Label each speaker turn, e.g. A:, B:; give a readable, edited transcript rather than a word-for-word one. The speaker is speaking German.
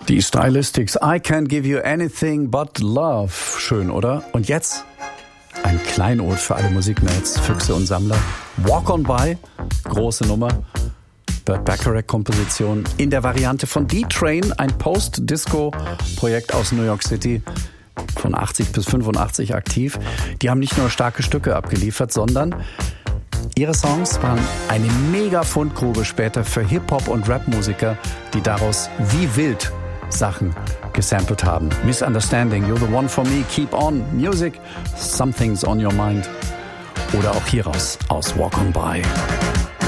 A: Die Stylistics, I Can't Give You Anything But Love. Schön, oder? Und jetzt ein Kleinod für alle Musiknerds, Füchse und Sammler. Walk On By, große Nummer. Burt Bacharach-Komposition in der Variante von D-Train, ein Post-Disco-Projekt aus New York City, von 80 bis 85 aktiv. Die haben nicht nur starke Stücke abgeliefert, sondern ihre Songs waren eine Mega-Fundgrube später für Hip-Hop- und Rap-Musiker, die daraus wie wild Sachen gesampelt haben. Misunderstanding, You're the One for Me, Keep On, Music, Something's on Your Mind. Oder auch hieraus aus Walk On By.